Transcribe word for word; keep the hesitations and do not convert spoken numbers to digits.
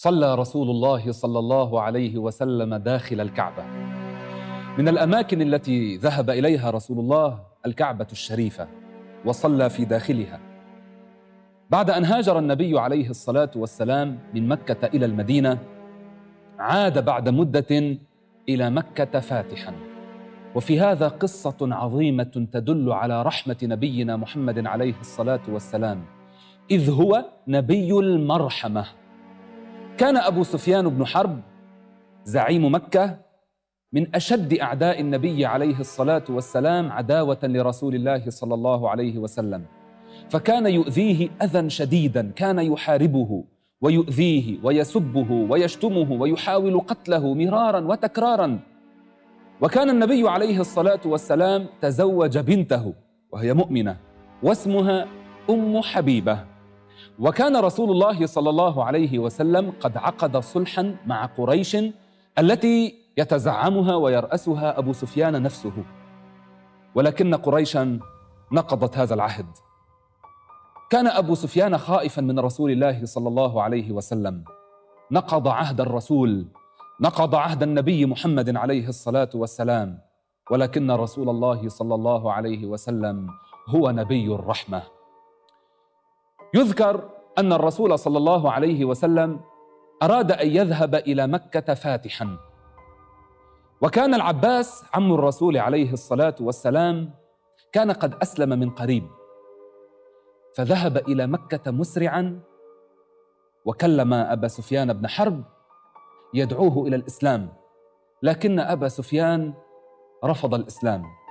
صلى رسول الله صلى الله عليه وسلم داخل الكعبة. من الأماكن التي ذهب إليها رسول الله الكعبة الشريفة، وصلى في داخلها. بعد أن هاجر النبي عليه الصلاة والسلام من مكة إلى المدينة، عاد بعد مدة إلى مكة فاتحاً. وفي هذا قصة عظيمة تدل على رحمة نبينا محمد عليه الصلاة والسلام، إذ هو نبي المرحمة. كان أبو سفيان بن حرب زعيم مكة من أشد أعداء النبي عليه الصلاة والسلام عداوة لرسول الله صلى الله عليه وسلم، فكان يؤذيه أذى شديدا، كان يحاربه ويؤذيه ويسبه ويشتمه ويحاول قتله مرارا وتكرارا. وكان النبي عليه الصلاة والسلام تزوج بنته وهي مؤمنة واسمها أم حبيبة. وكان رسول الله صلى الله عليه وسلم قد عقد صلحا مع قريش التي يتزعمها ويرأسها أبو سفيان نفسه، ولكن قريشا نقضت هذا العهد. كان أبو سفيان خائفا من رسول الله صلى الله عليه وسلم، نقض عهد الرسول، نقض عهد النبي محمد عليه الصلاة والسلام، ولكن رسول الله صلى الله عليه وسلم هو نبي الرحمة. يذكر أن الرسول صلى الله عليه وسلم أراد أن يذهب إلى مكة فاتحا، وكان العباس عم الرسول عليه الصلاة والسلام كان قد أسلم من قريب، فذهب إلى مكة مسرعا وكلم أبا سفيان بن حرب يدعوه إلى الإسلام، لكن أبا سفيان رفض الإسلام.